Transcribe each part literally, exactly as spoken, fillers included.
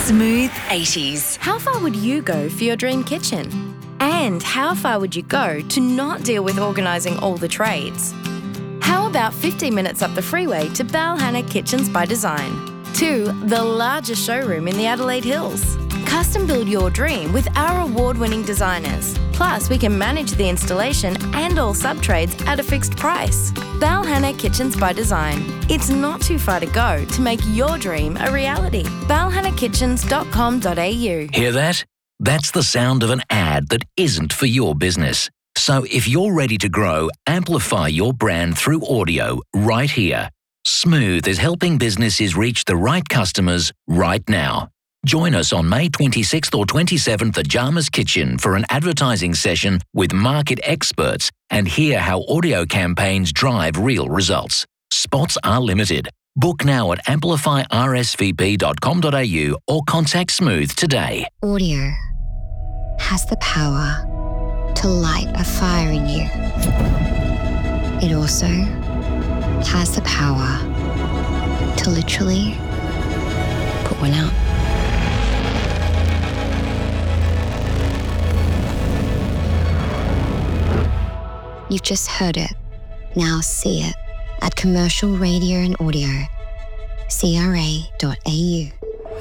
Smooth eighties. How far would you go for your dream kitchen? And how far would you go to not deal with organising all the trades? How about fifteen minutes up the freeway to Balhanna Kitchens by Design? To the largest showroom in the Adelaide Hills. Custom build your dream with our award-winning designers. Plus, we can manage the installation and all sub-trades at a fixed price. Balhanna Kitchens by Design. It's not too far to go to make your dream a reality. balhanna kitchens dot com dot a u. Hear that? That's the sound of an ad that isn't for your business. So if you're ready to grow, amplify your brand through audio right here. Smooth is helping businesses reach the right customers right now. Join us on May twenty-sixth or twenty-seventh at Jarman's Kitchen for an advertising session with market experts and hear how audio campaigns drive real results. Spots are limited. Book now at amplify r s v p dot com dot a u or contact Smooth today. Audio has the power to light a fire in you. It also has the power to literally put one out. You've just heard it. Now see it at Commercial Radio and Audio, c r a dot a u.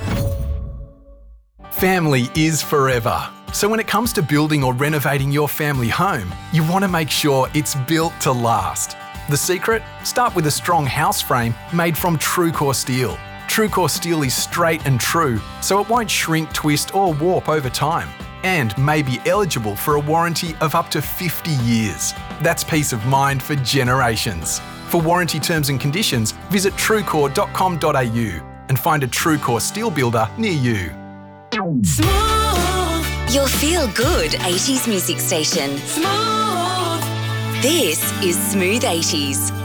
Family is forever. So when it comes to building or renovating your family home, you want to make sure it's built to last. The secret? Start with a strong house frame made from TrueCore steel. TrueCore steel is straight and true, so it won't shrink, twist or warp over time, and may be eligible for a warranty of up to fifty years. That's peace of mind for generations. For warranty terms and conditions, visit truecore dot com dot a u and find a TrueCore steel builder near you. Smooth. Your feel-good eighties music station. Smooth. This is Smooth eighties.